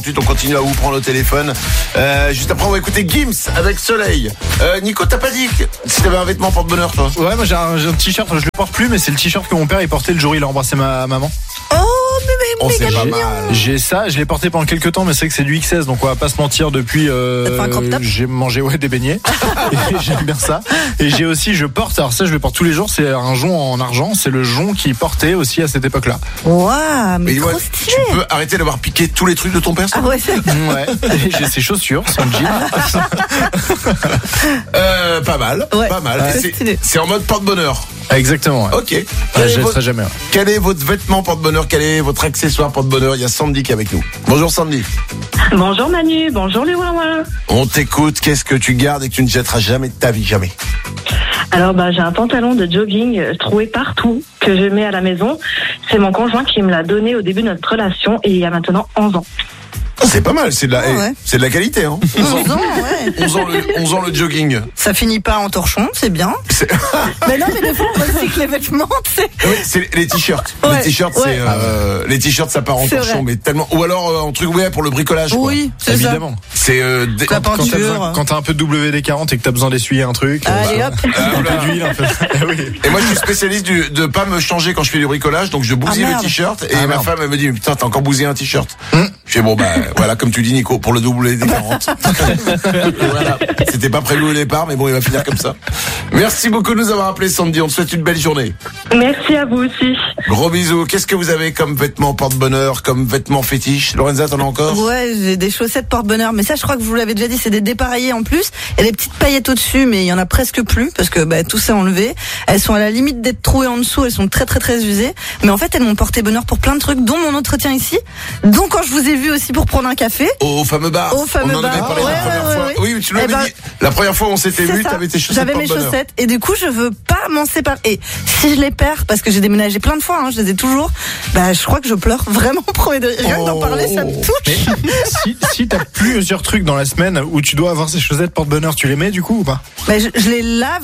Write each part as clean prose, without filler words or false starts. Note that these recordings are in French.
Ensuite, on continue à vous prendre le téléphone. Juste après, on va écouter Gims avec Soleil. Nico, t'as pas dit si t'avais un vêtement porte-bonheur, toi? Ouais, moi j'ai un t-shirt, je le porte plus, mais c'est le t-shirt que mon père il portait le jour où il a embrassé ma maman. Oh, c'est pas mal. J'ai ça, je l'ai porté pendant quelques temps, mais c'est que c'est du XS, donc on va pas se mentir. Depuis, j'ai mangé des beignets. Et j'aime bien ça. Et j'ai aussi, je porte, alors ça je le porte tous les jours, c'est un jonc en argent, c'est le jonc qu'il portait aussi à cette époque-là. Waouh, mais trop stylé. Tu peux arrêter d'avoir piqué tous les trucs de ton père? Ah ouais, ouais. Et j'ai ses chaussures, son jean. Pas mal, ouais, pas mal. Ouais. C'est en mode porte-bonheur. Exactement. Ouais. Ok. Je ne laisserai jamais. Quel est votre vêtement porte-bonheur? Quel est votre accessoire porte-bonheur? Il y a Sandy qui est avec nous. Bonjour Sandy. Bonjour Manu, bonjour les Wawa. On t'écoute. Qu'est-ce que tu gardes et que tu ne jetteras jamais de ta vie? Jamais. Alors j'ai un pantalon de jogging trouvé partout que je mets à la maison. C'est mon conjoint qui me l'a donné au début de notre relation et il y a maintenant 11 ans. C'est pas mal, c'est de la qualité, hein. 11 ans, ouais. 11 ans le jogging. Ça finit pas en torchon, c'est bien. Mais non, mais des fois on recycle les vêtements, tu sais. Oui, c'est les t-shirts. Ouais, les t-shirts, ouais. Les t-shirts, ça part en C'est torchon, vrai. mais tellement. Ou alors en truc pour le bricolage. Oui, quoi. c'est évidemment. C'est La peinture. Quand t'as un peu de WD-40 et que t'as besoin d'essuyer un truc. Allez hop. Un peu d'huile, un peu. Oui. Et moi, je suis spécialiste de pas me changer quand je fais du bricolage, donc je bousille le t-shirt et ma femme elle me dit putain t'as encore bousillé un t-shirt. Je fais bon voilà comme tu dis Nico pour le WD-40. Voilà. C'était pas prévu au départ mais bon il va finir comme ça. Merci beaucoup de nous avoir appelé Sandy, on te souhaite une belle journée. Merci à vous aussi. Gros bisous. Qu'est-ce que vous avez comme vêtements porte-bonheur, comme vêtements fétiches? Lorenza, t'en as encore? Ouais, j'ai des chaussettes porte-bonheur, mais ça je crois que vous l'avez déjà dit, c'est des dépareillées en plus. Il y a des petites paillettes au-dessus, mais il y en a presque plus parce que tout s'est enlevé. Elles sont à la limite d'être trouées en dessous, elles sont très très très usées. Mais en fait, elles m'ont porté bonheur pour plein de trucs, dont mon entretien ici. Donc quand je vous ai vu aussi pour prendre un café. Au fameux bar. Au fameux on en avait bar. parlé la première fois. Ouais. Oui, mais tu l'avais dit. La première fois où on s'était vu, t'avais tes chaussettes J'avais mes porte-bonheur. chaussettes et du coup je veux pas m'en séparer. Et si je les perds, parce que j'ai déménagé plein de fois, je les ai toujours, je crois que je pleure vraiment pour rien que d'en parler, ça me touche. Mais si t'as plusieurs trucs dans la semaine où tu dois avoir ces chaussettes porte-bonheur, tu les mets du coup ou pas? Je les lave.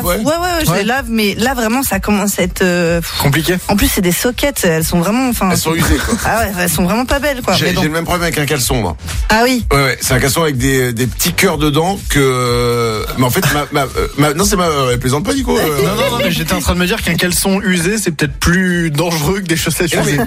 Je les lave, mais là vraiment ça commence à être compliqué. En plus c'est des sockets, elles sont vraiment, elles sont usées quoi. Ah ouais, elles sont vraiment pas belles quoi. J'ai le même problème avec un caleçon moi. Ah oui. Ouais, c'est un caleçon avec des petits cœurs dedans que. Mais en fait non c'est elle plaisante pas Nico. Non, mais j'étais en train de me dire qu'un caleçon usé c'est peut-être plus dangereux que des chaussettes usées.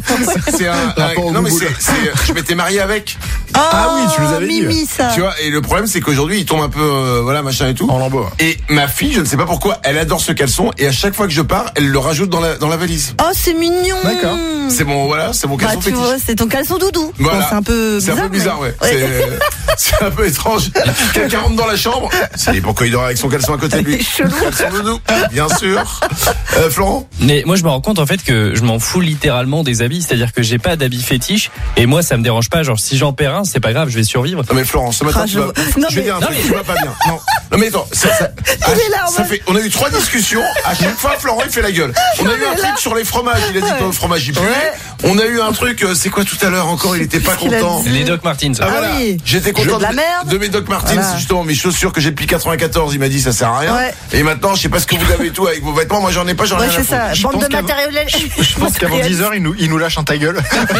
Je m'étais marié avec. Ah oui, tu nous avais dit. Mimi, ça. Tu vois, et le problème c'est qu'aujourd'hui il tombe un peu machin et tout. En lambeaux. Et ma fille, je ne sais pas pourquoi, elle adore ce caleçon et à chaque fois que je pars, elle le rajoute dans la valise. Oh, c'est mignon. D'accord. C'est mon caleçon fétiche. Vois, c'est ton caleçon doudou. Voilà. Bon, c'est un peu bizarre, ouais. C'est un peu étrange. Quelqu'un rentre dans la chambre, c'est pourquoi il dort avec son caleçon à côté de lui. Chelou. Caleçon doudou, bien sûr. Florent? Mais moi je me rends compte en fait que je m'en fous littéralement des habits, c'est-à-dire que j'ai pas d'habits fétiches et moi ça me dérange pas, genre si j'en perds un, c'est pas grave, je vais survivre. Non mais Florent, ce matin je vais dire un truc, tu vas pas bien. Non mais attends, on a eu 3 discussions, à chaque fois Florent il fait la gueule. On a eu un truc sur les fromages, il a dit que le fromage il puait. On a eu un truc, c'est quoi tout à l'heure encore, il était pas content. Les Doc Martens. Ah voilà, oui. j'étais content de mes Doc Martens, voilà. Justement mes chaussures que j'ai depuis 94, il m'a dit ça sert à rien. Ouais. Et maintenant je sais pas ce que vous avez tout avec vos vêtements, moi j'en ai pas, j'en ai rien à c'est foutre. ça, bande de matériel. Je pense qu'avant 10h, il nous lâche un ta gueule.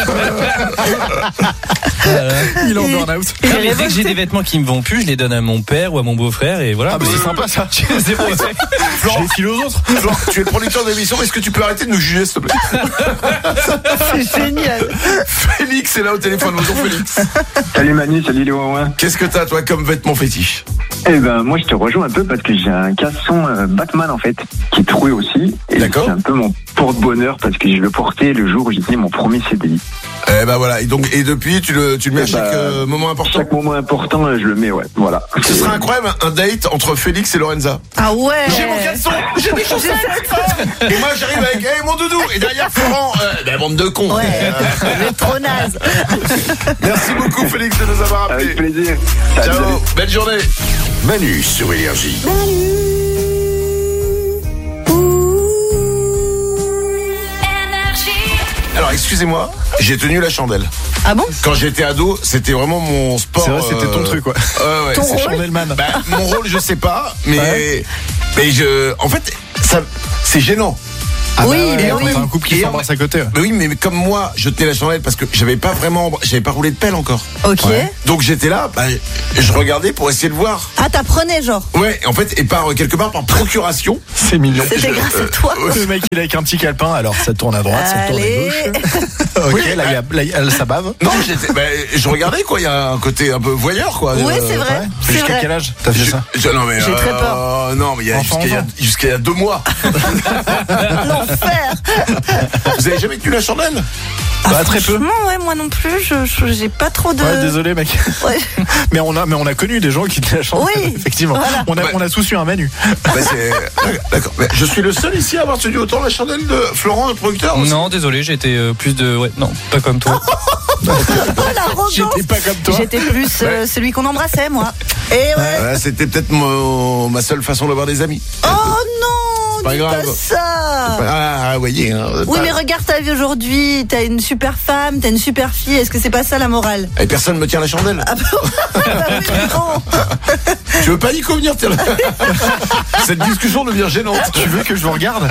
Il est en burn-out. Non, mais dès que j'ai des vêtements qui me vont plus, je les donne à mon père ou à mon beau-frère et voilà. Ah bah c'est sympa ça. C'est vrai. Je les file aux autres. Florent, tu es le producteur de l'émission, est-ce que tu peux arrêter de nous juger s'il te plaît? C'est génial. Félix est là au téléphone, bonjour Félix. Salut Manu, salut les Wawa. Qu'est-ce que t'as toi comme vêtement fétiche? Moi je te rejoins un peu parce que j'ai un caleçon Batman en fait, qui est troué aussi. Et d'accord. C'est un peu mon porte-bonheur parce que je le portais le jour où j'ai signé mon premier CDI. Voilà, et depuis tu le mets à chaque moment important. Chaque moment important, je le mets, ouais, voilà. Ce serait incroyable un date entre Félix et Lorenza. Ah ouais. J'ai mon caleçon, j'ai des chaussettes. Et moi j'arrive avec mon doudou et derrière Florent, bande de cons. Ouais, le trop naze. Merci beaucoup Félix de nous avoir appelés. Avec plaisir. Ciao, Salut. belle journée. Manu sur Énergie. Alors excusez-moi, j'ai tenu la chandelle. Ah bon? Quand j'étais ado, c'était vraiment mon sport. C'est vrai, c'était ton truc quoi. Ouais, Ton c'est rôle? Chandelman. mon rôle, je sais pas, mais en fait, ça, c'est gênant. Ah oui, c'est un couple qui s'embrasse à côté. Mais oui, mais comme moi, je tenais la chandelle parce que j'avais pas roulé de pelle encore. Ok. Ouais. Donc j'étais là, je regardais pour essayer de voir. Ah, t'apprenais genre. Ouais, en fait, et quelque part par procuration. C'est mignon. C'était grâce à toi. Le mec, il est avec un petit calepin, alors ça tourne à droite, ça tourne à gauche. Ok, oui, là, ça bave. Non, je regardais quoi, il y a un côté un peu voyeur quoi. Oui, c'est vrai. Jusqu'à quel âge t'as fait ça? Non mais j'ai très peur. Non mais jusqu'à il y a 2 mois. L'enfer. Vous avez jamais tenu la chandelle? Très peu. Ouais, moi non plus, j'ai pas trop de. Ouais, désolé mec. Ouais. mais on a connu des gens qui tenaient la chandelle. Oui. Effectivement. Voilà. On a tous eu un Manu. D'accord. Mais je suis le seul ici à avoir tenu autant la chandelle de Florent, le producteur aussi. Non, désolé, j'étais plus de. Ouais, non, pas comme toi. J'étais pas comme toi. J'étais plus celui qu'on embrassait, moi. Et ouais. C'était peut-être ma seule façon d'avoir des amis. Oh non, pas dis grave. pas ça. Ah, voyez. Oui, mais regarde ta vie aujourd'hui. T'as une super femme, t'as une super fille. Est-ce que c'est pas ça la morale? Et personne me tient la chandelle. Ah bon? Non. Tu veux pas Nico venir? Cette discussion devient gênante. Tu veux que je vous regarde?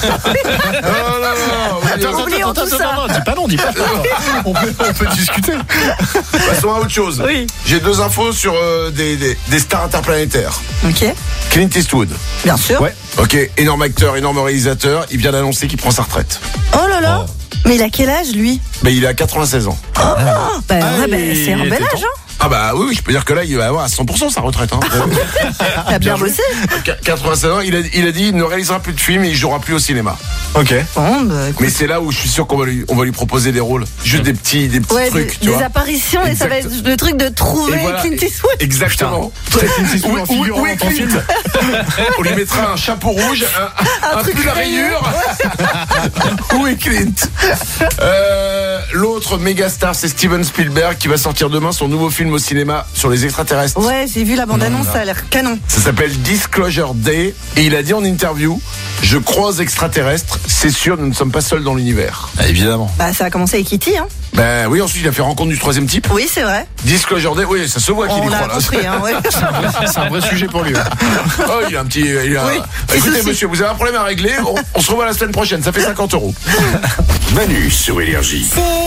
Oublions tout ça. Non, dis pas. On peut discuter. Passons à autre chose. Oui. J'ai 2 infos sur des stars interplanétaires. Ok. Clint Eastwood. Bien sûr. Ouais. Ok, énorme acteur, énorme réalisateur. Il vient d'annoncer qu'il prend sa retraite. Oh là là. Mais il a quel âge lui? Il a 96 ans. C'est un bel âge, hein. Ah bah oui, je peux dire que là, il va avoir à 100% sa retraite. Hein. T'as bien bossé. 96 ans, il a dit il ne réalisera plus de films et il jouera plus au cinéma. Ok. Bon, mais c'est là où je suis sûr qu'on va lui proposer des rôles. Juste des petits trucs, tu vois. Des apparitions et ça va être le truc de trouver Clint Eastwood. Exactement. Oui, Clint. On lui mettra un chapeau rouge, un pull à rayures. Où est Clint? L'autre méga star, c'est Steven Spielberg qui va sortir demain son nouveau film au cinéma sur les extraterrestres. Ouais, j'ai vu la bande-annonce, ça a l'air canon. Ça s'appelle Disclosure Day et il a dit en interview: je crois aux extraterrestres, c'est sûr, nous ne sommes pas seuls dans l'univers. Évidemment. Ça a commencé avec E.T. hein. Oui, ensuite il a fait Rencontre du troisième type. Oui, c'est vrai. Disclosure Day, oui, ça se voit qu'il y croit là. Compris, hein, ouais. C'est un vrai sujet pour lui. Oh, il a un petit. Écoutez, monsieur, vous avez un problème à régler. On se revoit la semaine prochaine. Ça fait 50 €. Manu sur Énergie.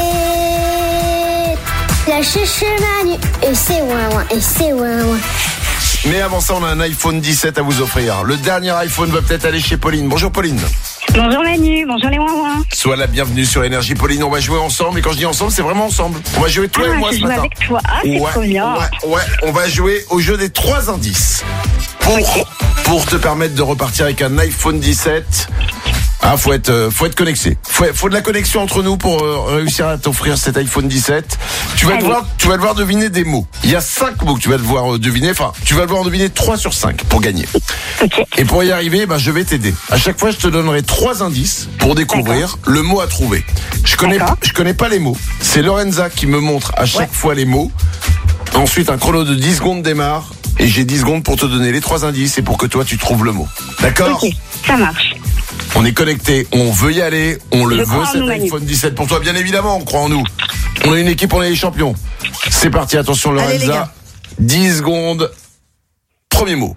La chouchou Manu, et c'est ouin, et c'est ouin. Mais avant ça, on a un iPhone 17 à vous offrir. Le dernier iPhone va peut-être aller chez Pauline. Bonjour Pauline. Bonjour Manu, bonjour les ouin. Sois la bienvenue sur Énergie. Pauline, on va jouer ensemble. Et quand je dis ensemble, c'est vraiment ensemble. On va jouer toi et moi ce matin. Avec toi, c'est trop bien. Ouais, on va jouer au jeu des 3 indices. Pour te permettre de repartir avec un iPhone 17. Ah, faut être connecté. Faut de la connexion entre nous pour réussir à t'offrir cet iPhone 17. Tu vas devoir deviner des mots. Il y a 5 mots que tu vas devoir deviner. Enfin, tu vas devoir deviner 3 sur 5 pour gagner. Okay. Et pour y arriver, je vais t'aider. À chaque fois, je te donnerai 3 indices pour découvrir le mot à trouver. Je connais pas les mots. C'est Lorenza qui me montre à chaque fois les mots. Ensuite, un chrono de 10 secondes démarre. Et j'ai 10 secondes pour te donner les 3 indices et pour que toi, tu trouves le mot. D'accord? Ok, ça marche. On est connecté, on veut y aller, on le veut cet iPhone 17 pour toi, bien évidemment, on croit en nous. On est une équipe, on est les champions. C'est parti, attention Lorenza. 10 secondes. Premier mot.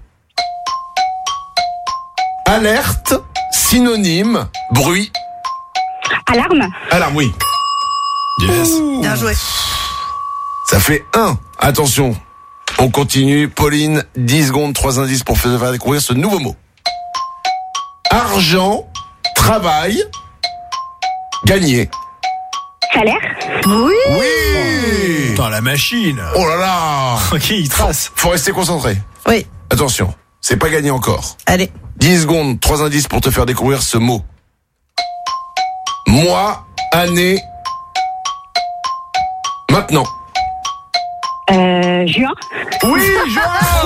Alerte, synonyme, bruit. Alarme. Alarme, oui. Yes. Bien joué. Ça fait 1. Attention, on continue. Pauline, 10 secondes, 3 indices pour faire découvrir ce nouveau mot. Argent, travail, gagner. Salaire. Oui. Oui. Putain, la machine. Oh là là. Ok, il trace. Faut rester concentré. Oui. Attention, c'est pas gagné encore. Allez. 10 secondes, 3 indices pour te faire découvrir ce mot. Mois, année, maintenant. Juin. Oui, juin.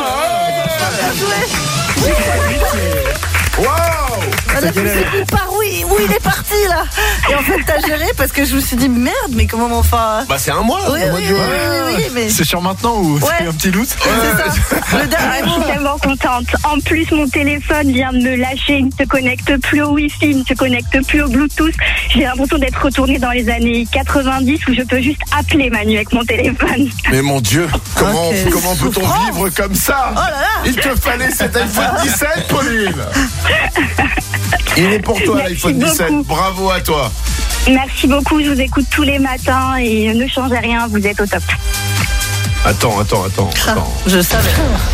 Wow. Où il est parti là? Et en fait t'as géré parce que je me suis dit merde, mais comment enfin. C'est un mois. Oui, mais... C'est sur maintenant ou c'est un petit doute? C'est ça. Le dernier Je suis tellement contente. En plus, mon téléphone vient de me lâcher. Il ne se connecte plus au Wi-Fi, il ne se connecte plus au Bluetooth. J'ai l'impression d'être retournée dans les années 90 où je peux juste appeler Manu avec mon téléphone. Mais mon Dieu, comment peut-on vivre comme ça? Oh là là. Il te fallait cet iPhone 17, Pauline. Il est pour toi l'iPhone l'iPhone 17. Bravo à toi. Merci beaucoup, je vous écoute tous les matins et ne changez rien, vous êtes au top. Attends. Je savais.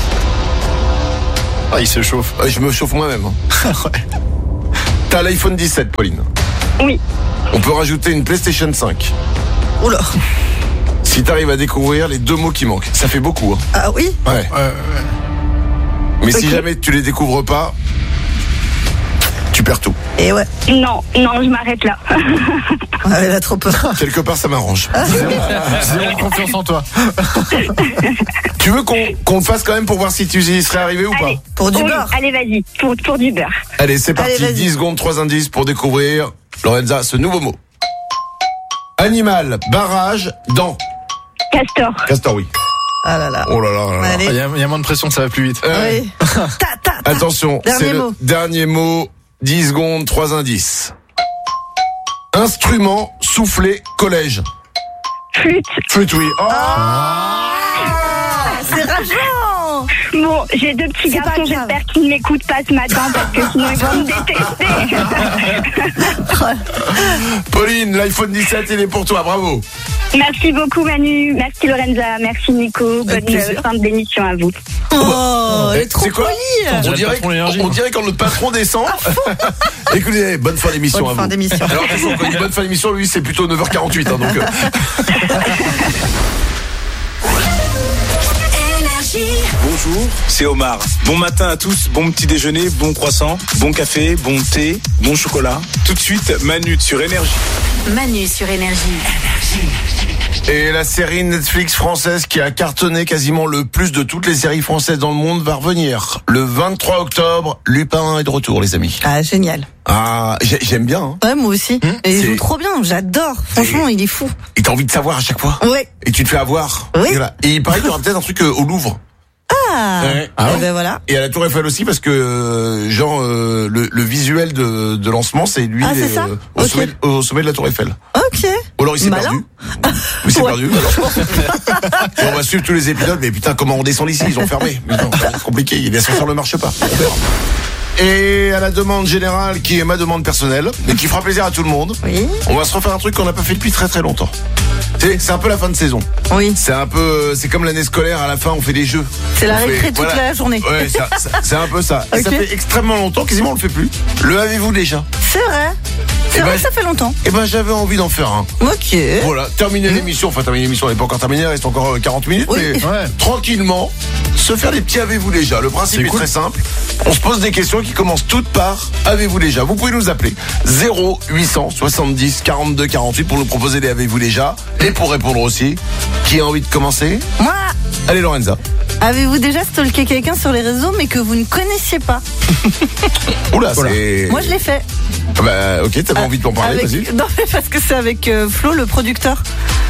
Ah, il se chauffe. Je me chauffe moi-même. Ouais. T'as l'iPhone 17, Pauline. Oui. On peut rajouter une PlayStation 5. Oula. Si t'arrives à découvrir les 2 mots qui manquent, ça fait beaucoup. Hein. Ah oui. Ouais. Mais si jamais tu les découvres pas, tu perds tout. Et ouais. Non, je m'arrête là. Elle a trop peur. Quelque part, ça m'arrange. Zéro confiance en toi. Tu veux qu'on le fasse quand même pour voir si tu y serais arrivé ou pas? Pour du beurre. Allez, vas-y, pour du beurre. Allez, c'est parti. Allez, 10 secondes, 3 indices pour découvrir, Lorenza, ce nouveau mot. Animal, barrage, dent. Castor. Castor, oui. Ah là là. Oh là là là là. Allez. Il y a moins de pression, ça va plus vite. Oui. Attention, Dernier c'est mot. le dernier mot. 10 secondes, 3 indices. Instrument, soufflé, collège. Flûte, oui. Oh C'est rageant. Bon, j'ai 2 petits garçons, j'espère qu'ils ne m'écoutent pas ce matin parce que sinon ils vont me détester. Pauline, l'iPhone 17, il est pour toi, bravo. Merci beaucoup Manu, merci Lorenza, merci Nico, bonne fin d'émission à vous. Oh, elle est trop C'est quoi polie. On dirait quand le patron descend. Écoutez, bonne fin d'émission Bonne à fin vous. d'émission. Alors attention, quand il dit bonne fin d'émission, lui c'est plutôt 9h48 hein, donc. Bonjour, c'est Omar. Bon matin à tous, bon petit déjeuner, bon croissant, bon café, bon thé, bon chocolat. Tout de suite, Manu sur Énergie. Manu sur Énergie. Et la série Netflix française qui a cartonné quasiment le plus de toutes les séries françaises dans le monde va revenir. Le 23 octobre, Lupin est de retour, les amis. Ah, génial. Ah, j'aime bien. Hein. Ouais, moi aussi. Et il joue trop bien, j'adore. Franchement, il est fou. Et t'as envie de savoir à chaque fois. Ouais. Et tu te fais avoir. Oui. Et, voilà. Et il paraît qu'il y aura peut-être un truc au Louvre. Ah, ouais. Et ben voilà. Et à la Tour Eiffel aussi parce que le visuel de lancement c'est lui c'est ça au sommet de la Tour Eiffel. Ok. Ou alors il s'est perdu. Il s'est perdu. Et on va suivre tous les épisodes. Mais putain, comment on descend d'ici? Ils ont fermé. Mais non, c'est compliqué. Les ascenseurs ne marchent pas. Et à la demande générale, qui est ma demande personnelle, mais qui fera plaisir à tout le monde, on va se refaire un truc qu'on n'a pas fait depuis très très longtemps. C'est un peu la fin de saison. Oui. C'est comme l'année scolaire, à la fin on fait des jeux. C'est la récré toute la journée. Ouais, c'est un peu ça. Okay. Et ça fait extrêmement longtemps, quasiment on le fait plus. Le avez-vous déjà? C'est vrai. C'est vrai que ça fait longtemps. Et ben j'avais envie d'en faire un. Ok. Voilà, terminer l'émission. Enfin, terminer l'émission, elle n'est pas encore terminée, il reste encore 40 minutes. Oui. Mais tranquillement, se faire des petits avez-vous déjà. Le principe est très simple. On se pose des questions qui commencent toutes par avez-vous déjà. Vous pouvez nous appeler 0870 42 48 pour nous proposer des avez-vous déjà. Et pour répondre aussi, qui a envie de commencer? Moi. Allez Lorenza. Avez-vous déjà stalké quelqu'un sur les réseaux mais que vous ne connaissiez pas? Oula, c'est... Moi je l'ai fait. Bah ok, t'avais envie de m'en parler, vas-y. Non mais parce que c'est avec Flo, le producteur.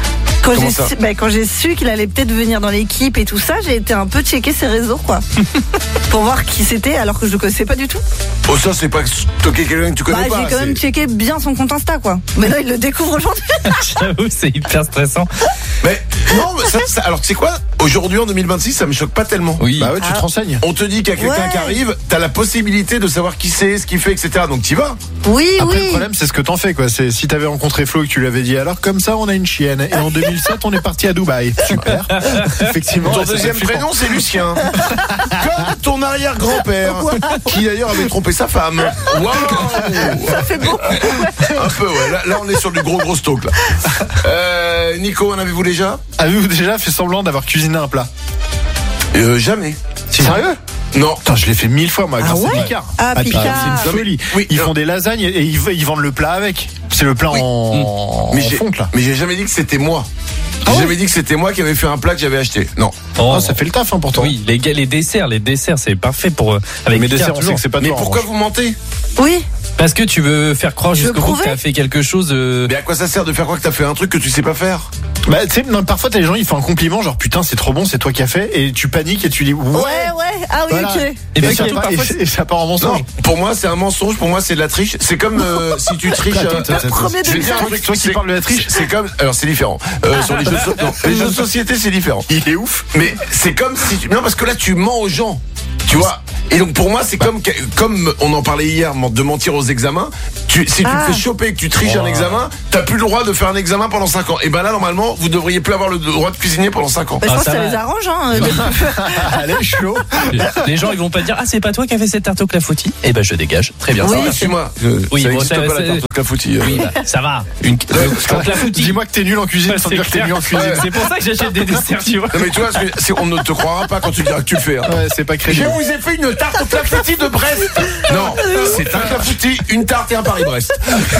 Quand j'ai su qu'il allait peut-être venir dans l'équipe et tout ça, j'ai été un peu checker ses réseaux quoi. Pour voir qui c'était alors que je le connaissais pas du tout. Oh ça c'est pas stalker quelqu'un que tu connais pas. J'ai quand même checké bien son compte Insta quoi. Mais là il le découvre aujourd'hui. J'avoue c'est hyper stressant. Mais non, mais ça, alors tu sais quoi? Aujourd'hui en 2026 ça me choque pas tellement. Oui. Bah ouais, tu te renseignes. On te dit qu'il y a quelqu'un qui arrive, t'as la possibilité de savoir qui c'est, ce qu'il fait, etc. Donc t'y vas. Oui, Après, le problème, c'est ce que t'en fais, quoi. C'est si t'avais rencontré Flo et que tu lui avais dit, alors comme ça, on a une chienne. Et en 2007, on est parti à Dubaï. Super. Effectivement. Ton deuxième prénom, c'est Lucien. Comme ton arrière-grand-père, qui d'ailleurs avait trompé sa femme. Waouh. Ça fait beaucoup. Un peu, ouais. Là, on est sur du gros stalk, là. Nico, en avez-vous déjà? Avez-vous déjà fait semblant d'avoir cuisiné un plat? Jamais. Sérieux? Non. Putain, je l'ai fait 1000 fois, moi, grâce à Picard. Ah, Picard. C'est une folie. Oui, ils font des lasagnes et ils vendent le plat avec. C'est le plat en fonte, là. Mais j'ai jamais dit que c'était moi. J'ai jamais dit que c'était moi qui avais fait un plat que j'avais acheté. Non. Oh, ça fait le taf, hein, pour toi. Oui, les desserts, c'est parfait pour avec mes Picard, desserts, on sait que c'est pas Mais toi, pourquoi en vous mentez? Oui. Parce que tu veux faire croire jusqu'au bout que t'as fait quelque chose. Mais à quoi ça sert de faire croire que t'as fait un truc que tu sais pas faire? Bah, tu sais, parfois t'as des gens, ils font un compliment, genre putain, c'est trop bon, c'est toi qui as fait, et tu paniques et tu dis ouais. Ah oui, voilà. ok. Et ça part en mensonge. Non, pour moi, c'est un mensonge. Pour moi, c'est de la triche. C'est comme si tu triches. Je vais dire un truc. Toi qui parles de la triche. C'est comme. Alors, c'est différent. Sur les jeux de société, c'est différent. Il est ouf. Mais c'est comme si. Non, parce que là, tu mens aux gens. Tu vois, Et donc pour moi, c'est comme on en parlait hier de mentir aux examens. Si tu te fais choper et que tu triches un examen, t'as plus le droit de faire un examen pendant 5 ans. Et ben là, normalement, vous devriez plus avoir le droit de cuisiner pendant 5 ans. Je pense que ça les arrange, hein. Allez, chaud. Les gens, ils vont pas dire, c'est pas toi qui as fait cette tarte au clafoutis. Eh ben, je dégage. Très bien. Oui, suis-moi. Oui, ça bon, existe pas la tarte au clafoutis. Oui, ça va. Le clafoutis. Dis-moi que t'es nul en cuisine sans dire que t'es nul en cuisine. C'est pour ça que j'achète des desserts, tu vois. Non mais tu vois, on ne te croira pas quand tu diras que tu le fais. Hein. Ouais, c'est pas crédible. Je vous ai fait une tarte au clafoutis de Brest. Non, c'est un clafoutis, une tarte et un Paris-Brest.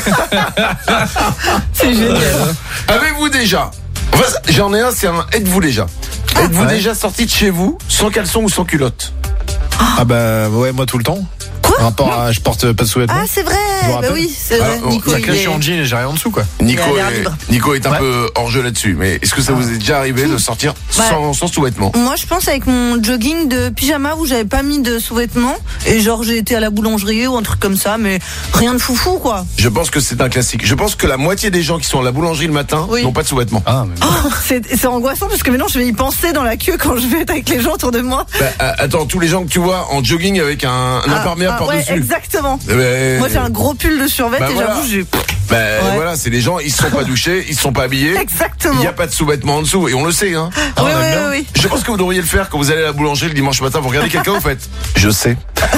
C'est génial. Avez-vous déjà, j'en ai un, c'est un êtes-vous déjà. Êtes-vous déjà sorti de chez vous sans caleçon ou sans culotte? Ah bah ouais, moi tout le temps. Quoi? Rapport à, je porte pas de sous-vêtements. Ah, c'est vrai. Bah oui, c'est vrai. Nico, là, je suis en jean et j'ai rien en dessous, quoi. Nico est un peu hors jeu là-dessus. Mais est-ce que ça vous est déjà arrivé de sortir sans sous-vêtements? Moi, je pense avec mon jogging de pyjama où j'avais pas mis de sous-vêtements et genre j'ai été à la boulangerie ou un truc comme ça, mais rien de foufou, quoi. Je pense que c'est un classique. Je pense que la moitié des gens qui sont à la boulangerie le matin n'ont pas de sous-vêtements. C'est angoissant parce que maintenant je vais y penser dans la queue quand je vais être avec les gens autour de moi. Attends, tous les gens que tu vois en jogging avec un imperméable par-dessus. Exactement. Moi j'ai un gros pull de survêt et j'avoue j'ai... Voilà, c'est les gens, ils se sont pas douchés, ils se sont pas habillés. Exactement. Il n'y a pas de sous-vêtements en dessous et on le sait, hein. Oui. Je pense que vous devriez le faire quand vous allez à la boulangerie le dimanche matin. Vous regardez quelqu'un, vous faites je sais.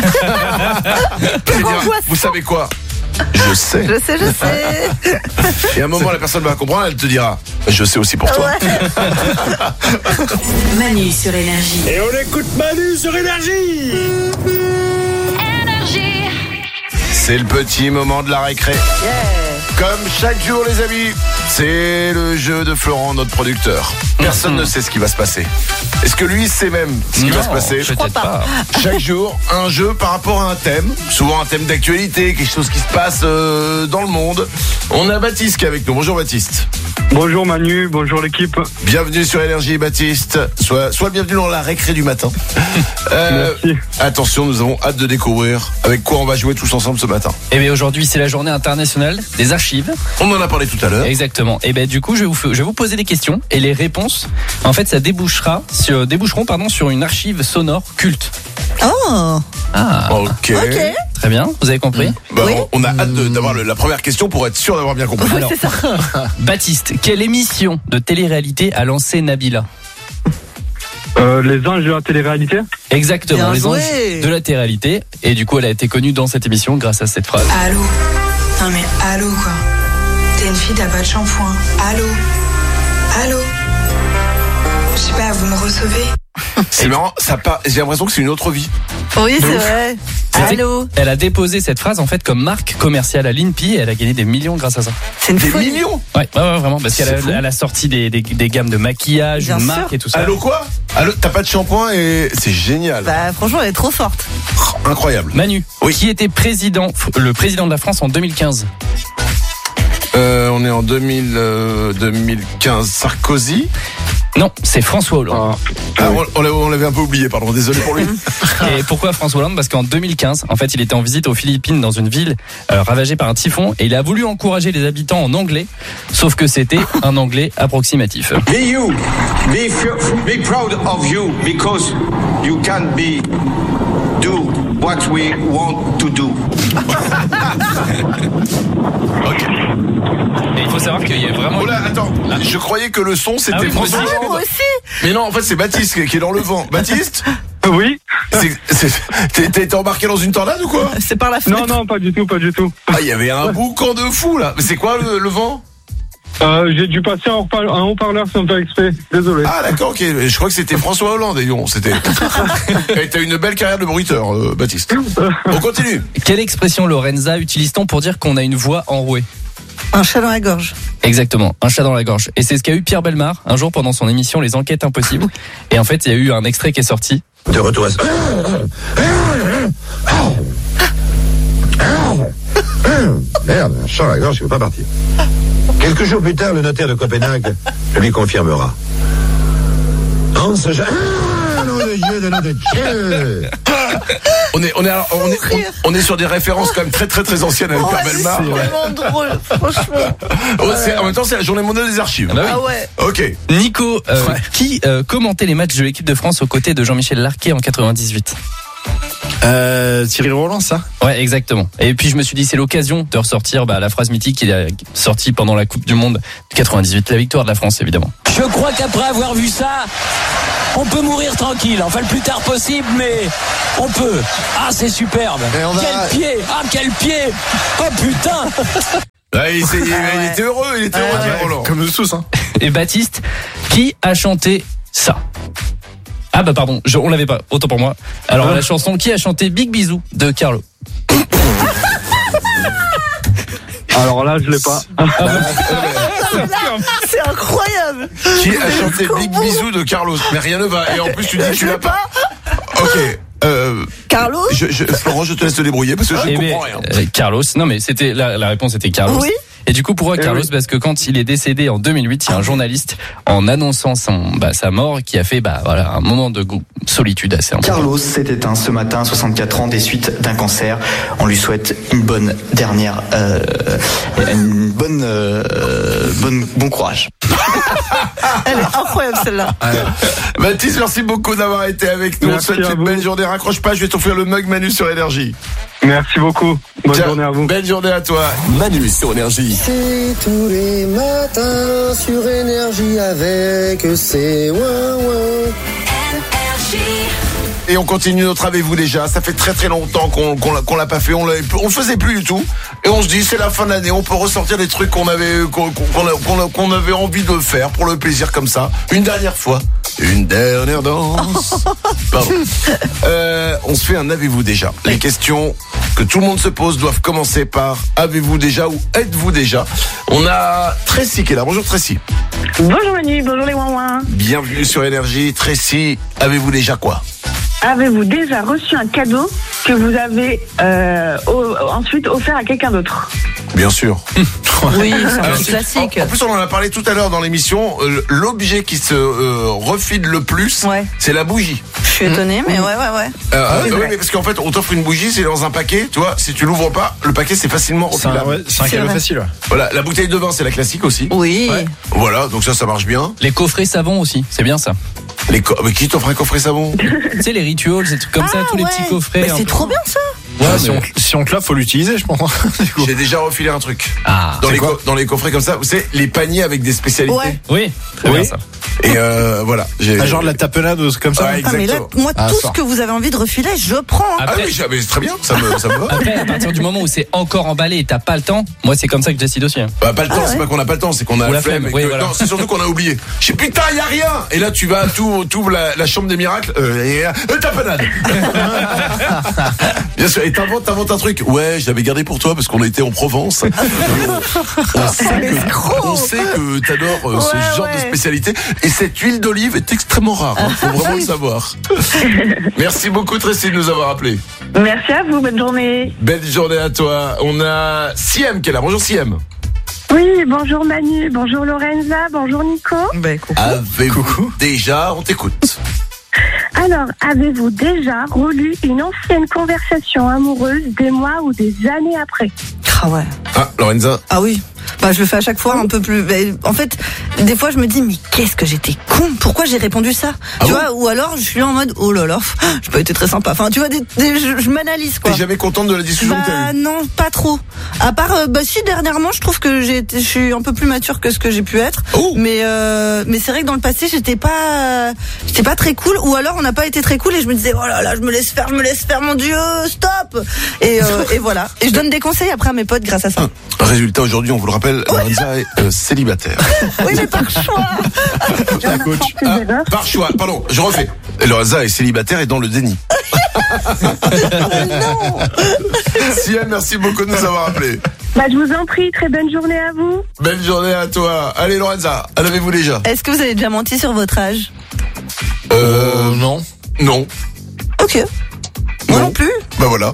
Vous savez quoi? Je sais. Je sais. Et à un moment, la personne va comprendre, elle te dira je sais aussi pour toi. Manu sur Énergie. Et on écoute Manu sur Énergie. C'est le petit moment de la récré. Comme chaque jour, les amis, c'est le jeu de Florent, notre producteur. Personne ne sait ce qui va se passer. Est-ce que lui sait même ce qui va se passer? Je crois pas. Chaque jour, un jeu par rapport à un thème. Souvent un thème d'actualité, quelque chose qui se passe dans le monde. On a Baptiste qui est avec nous. Bonjour Baptiste. Bonjour Manu, bonjour l'équipe. Bienvenue sur Énergie Baptiste. Sois bienvenue dans la récré du matin. Merci. Attention, nous avons hâte de découvrir avec quoi on va jouer tous ensemble ce matin. Et bien aujourd'hui, c'est la journée internationale des archives. On en a parlé tout à l'heure. Exactement. Et ben du coup, je vais vous poser des questions et les réponses, en fait, ça déboucheront sur une archive sonore culte. Oh. Ok. Très bien, vous avez compris? Oui. On a hâte d'avoir la première question pour être sûr d'avoir bien compris. Alors, c'est ça. Baptiste, quelle émission de télé-réalité a lancé Nabila? Les anges de la télé-réalité. Exactement, Bien les joué. anges de la télé-réalité. Et du coup, elle a été connue dans cette émission grâce à cette phrase. Allô? Non mais allô quoi? T'es une fille, t'as pas de shampoing. Allô? Allô? Je sais pas, vous me recevez? C'est marrant, j'ai l'impression que c'est une autre vie. Oui, c'est vrai. Allô? Elle a déposé cette phrase en fait comme marque commerciale à l'INPI et elle a gagné des millions grâce à ça. C'est une Des folie. millions. Ouais, vraiment, parce qu'elle a sorti des gammes de maquillage, Bien une sûr. marque et tout ça. Allô quoi? Allô, t'as pas de shampoing et c'est génial. Bah franchement, elle est trop forte. Incroyable. Manu, Oui. qui était le président de la France en 2015? On est en 2015. Sarkozy. Non, c'est François Hollande. On l'avait un peu oublié, pardon, désolé pour lui. Et pourquoi François Hollande? Parce qu'en 2015, en fait, il était en visite aux Philippines dans une ville ravagée par un typhon et il a voulu encourager les habitants en anglais, sauf que c'était un anglais approximatif. Be you. Be proud of you because you can do what we want to do. Ok. Et il faut savoir qu'il y a vraiment... Oh là, attends, je croyais que le son c'était Ah oui, moi François aussi. Hollande. Moi aussi. Mais non, en fait c'est Baptiste qui est dans le vent. Baptiste, Oui. t'as été embarqué dans une tornade ou quoi? C'est par la fenêtre. Non, pas du tout. Ah, il y avait un boucan de fou là. Mais c'est quoi le vent? J'ai dû passer un haut-parleur sans faire exprès. Désolé. Ah d'accord, ok. Je crois que c'était François Hollande. Et non, c'était. Et t'as une belle carrière de bruiteur, Baptiste. On continue. Quelle expression, Lorenza, utilise-t-on pour dire qu'on a une voix enrouée? Un chat dans la gorge. Exactement, un chat dans la gorge. Et c'est ce qu'a eu Pierre Bellemare un jour pendant son émission Les Enquêtes Impossibles. Et en fait, il y a eu un extrait qui est sorti. De retour à Merde, un chat à la gorge, il ne veut pas partir. Quelques jours plus tard, le notaire de Copenhague lui confirmera. Hans, nom de Dieu, de nom de Dieu. On est sur des références quand même très très très anciennes avec Pierre Bellemare. C'est vraiment drôle, franchement. En même temps, c'est la journée mondiale des archives. Ah ouais. Ok. Nico, qui commentait les matchs de l'équipe de France aux côtés de Jean-Michel Larquet en 98? Cyril Roland, ça? Ouais, exactement. Et puis je me suis dit, c'est l'occasion de ressortir la phrase mythique qui est sortie pendant la Coupe du Monde 98, la victoire de la France, évidemment. Je crois qu'après avoir vu ça, on peut mourir tranquille. Enfin, le plus tard possible, mais on peut. Ah, c'est superbe. Quel pied. Ah, quel pied. Oh, putain. Ouais, il était heureux, Roland. Comme nous tous, hein. Et Baptiste, qui a chanté ça? Ah bah pardon, on l'avait pas, autant pour moi. Alors la chanson, qui a chanté Big Bisou de Carlo? Alors là, je l'ai pas. C'est incroyable. Qui a chanté Big Bisou de Carlos? Mais rien ne va. Et en plus, tu dis que tu l'as pas. Ok. Carlos? Florent, je te laisse te débrouiller parce que je ne comprends rien. Carlos, non mais c'était la réponse était Carlos. Oui. Et du coup, pourquoi Carlos? Parce que quand il est décédé en 2008, il y a un journaliste, en annonçant sa mort, qui a fait un moment de solitude assez important. Carlos s'est éteint ce matin, 64 ans, des suites d'un cancer. On lui souhaite une bonne dernière, bon courage. Elle est incroyable celle-là. Baptiste, merci beaucoup d'avoir été avec nous. On te souhaite une belle journée. Raccroche pas, je vais t'offrir le mug Manu sur Énergie. Merci beaucoup. Bonne journée à vous. Belle journée à toi. Manu sur Énergie. C'est tous les matins sur Énergie avec c'est Et on continue notre Avez-vous déjà. Ça fait très très longtemps qu'on l'a pas fait. On le faisait plus du tout. Et on se dit c'est la fin de l'année. On peut ressortir des trucs qu'on avait envie de faire pour le plaisir comme ça. Une dernière fois. Une dernière danse. Pardon. On se fait un Avez-vous déjà. Les questions que tout le monde se pose doivent commencer par avez-vous déjà ou êtes-vous déjà. On a Tracy qui est là. Bonjour Tracy. Bonjour Manu, bonjour les ouin-ouin. Bienvenue sur Énergie. Tracy, avez-vous déjà quoi? Avez-vous déjà reçu un cadeau que vous avez ensuite offert à quelqu'un d'autre? Bien sûr. Oui, c'est un petit classique. En plus, on en a parlé tout à l'heure dans l'émission. L'objet qui se refile le plus, c'est la bougie. Je suis étonné, mais ouais. Oui, mais parce qu'en fait, on t'offre une bougie, c'est dans un paquet. Tu vois, si tu l'ouvres pas, le paquet c'est facilement refilable. C'est un cadeau facile. Ouais. Voilà, la bouteille de vin, c'est la classique aussi. Oui. Ouais. Voilà, donc ça marche bien. Les coffrets savon aussi, c'est bien ça. Mais qui t'offre un coffret savon? Tu sais, les rituals, c'est trucs comme ça, tous les petits coffrets. Mais c'est trop bien ça. Ouais, si on te l'a, faut l'utiliser, je pense. J'ai déjà refilé un truc. Dans les coffrets comme ça, vous savez, les paniers avec des spécialités. Ouais. Oui, très bien ça. Et voilà. Genre de la tapenade ou comme ça. Ouais, mais là, moi, tout ce que vous avez envie de refiler, je prends. Après, oui, mais c'est très bien, ça me va. Après, à partir du moment où c'est encore emballé et t'as pas le temps, moi, c'est comme ça que je décide aussi. Pas le temps, c'est pas qu'on a pas le temps, c'est qu'on a la flemme. Oui, voilà. Non, c'est surtout qu'on a oublié. Je sais, putain, y a rien. Et là, tu vas, t'ouvres la chambre des miracles, tapenade. Bien sûr, et t'inventes un truc. Ouais, je l'avais gardé pour toi parce qu'on était en Provence. On sait que t'adores ce genre de spécialité. Et cette huile d'olive est extrêmement rare. Faut vraiment le savoir. Merci beaucoup Tracy de nous avoir appelé. Merci à vous, bonne journée. Belle journée à toi. On a Siem qui est là. Bonjour Siem. Oui, bonjour Manu, bonjour Lorenza, bonjour Nico. Coucou. Avez-vous déjà, on t'écoute. Alors, avez-vous déjà relu une ancienne conversation amoureuse des mois ou des années après? Ah ouais. Ah, Lorenza. Ah oui. Je le fais à chaque fois un peu plus. En fait, des fois, je me dis, mais qu'est-ce que j'étais con. Pourquoi j'ai répondu ça? Tu vois? Ou alors, je suis là en mode, oh là là, j'ai pas été très sympa. Enfin, tu vois, je m'analyse, quoi. T'es jamais contente de la discussion que t'as eue? Non, pas trop. À part, si, dernièrement, je trouve que je suis un peu plus mature que ce que j'ai pu être. Oh. Mais c'est vrai que dans le passé, j'étais pas très cool. Ou alors, on n'a pas été très cool et je me disais, oh là là, je me laisse faire, mon Dieu, stop! Et voilà. Et je donne des conseils après à mes potes grâce à ça. Résultat, aujourd'hui, on vous le rappelle, Lorenza est célibataire. Oui, mais par choix. La coach. Par choix, pardon, je refais. Lorenza est célibataire et dans le déni. Non. Siem, merci beaucoup de nous avoir appelés. Je vous en prie, très bonne journée à vous. Belle journée à toi. Allez Lorenza, en avez-vous déjà? Est-ce que vous avez déjà menti sur votre âge? Non. Non. Ok. Moi non plus. Voilà.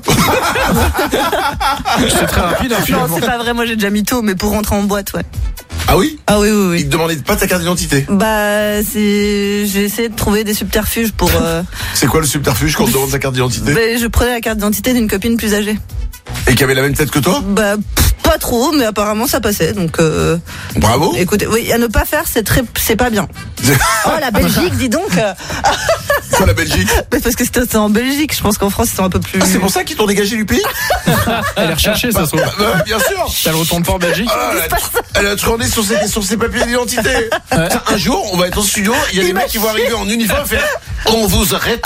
C'est très rapide, hein, finalement. Non, c'est pas vrai, moi j'ai déjà mytho, mais pour rentrer en boîte, ouais. Ah oui? Ah oui. Il te demandait pas ta carte d'identité? J'ai essayé de trouver des subterfuges pour... C'est quoi le subterfuge quand on te demande ta carte d'identité? Je prenais la carte d'identité d'une copine plus âgée. Et qui avait la même tête que toi? Pas trop, mais apparemment ça passait, donc... Bravo. Écoutez, oui, à ne pas faire, c'est pas bien. Oh, la Belgique, dis donc. Pourquoi la Belgique? Parce que c'était en Belgique. Je pense qu'en France, ils sont un peu plus. Ah, c'est pour ça qu'ils t'ont dégagé du pays? Elle est recherchée, ça se trouve. Bien sûr. Elle retourne pas en Belgique. Elle a tourné sur ses papiers d'identité. Un jour, on va être au studio, il y a des mecs qui vont arriver en uniforme et faire on vous arrête.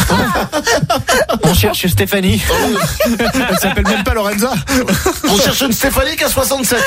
On cherche Stéphanie. Elle s'appelle même pas Lorenza. On cherche une Stéphanie qui a 67.